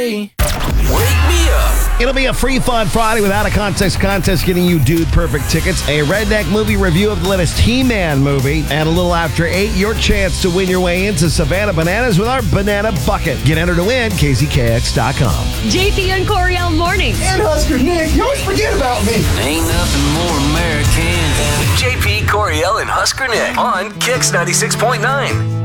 Wake me up. It'll be a free fun Friday without a context contest getting you Dude Perfect tickets, a Redneck movie review of the latest He-Man movie, and a little after 8, your chance to win your way into Savannah Bananas with our Banana Bucket. Get entered to win, KZKX.com. JP and Coriel mornings. And Husker Nick, you always forget about me. Ain't nothing more American than JP, Coriel, and Husker Nick on Kix 96.9.